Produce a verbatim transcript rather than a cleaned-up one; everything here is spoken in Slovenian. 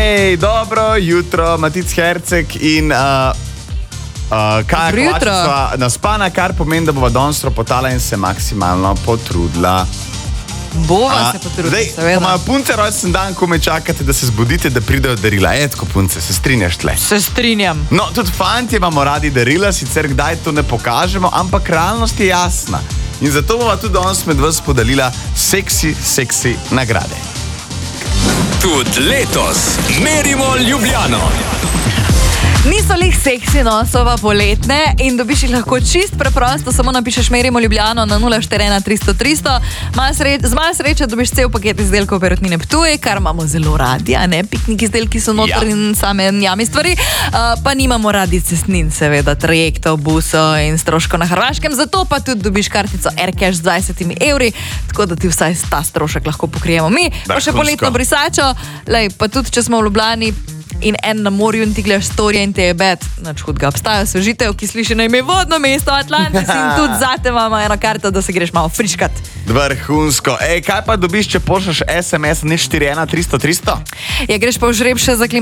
Hej, dobro jutro, Matic Herceg in uh, uh, Kaja Kovačica naspana, kar pomeni, da bova danes ropotala in se maksimalno potrudila. Bova se potrudila, zdaj, seveda. Ko imajo punce rojsten dan, ko me čakate, da se zbudite, da pridejo darila. Etko punce, se strinjaš tle? Se strinjam. No, tudi fantje imamo radi darila, sicer kdaj to ne pokažemo, ampak realnost je jasna. In zato bova tudi danes med vas podelila seksi, seksi nagrade. Tudi letos merimo Ljubljano. Niso lih seksi, no, so pa poletne in dobiš jih lahko čist preprosto, samo napišeš merimo Ljubljano na nula štiri ena tristo tristo. Sreč, z malo sreče dobiš cel paket izdelkov Perutnine Ptuj, kar imamo zelo radi, a ne? Piknik izdelki so noter ja. In same njami stvari. Uh, pa nimamo radi cestnin, seveda, trajektov, busov in stroškov na Hrvaškem, zato pa tudi dobiš kartico AirCash z dvajsetimi evri, tako da ti vsaj ta strošek lahko pokrijemo mi. Da, pa še kunsko. Poletno brisačo, lej, pa tudi če smo v Ljubljani in en na morju in ti gledaš storije in te je bed, nač hudga, obstaja osvežitev, ki sliši na ime vodno mesto Atlantis in tudi zate imamo eno karto, da se greš malo friškat. Vrhunsko. Ej, kaj pa dobiš, če pošljaš es em es nič štiri ena tristo tristo? Ja, greš pa v žreb še za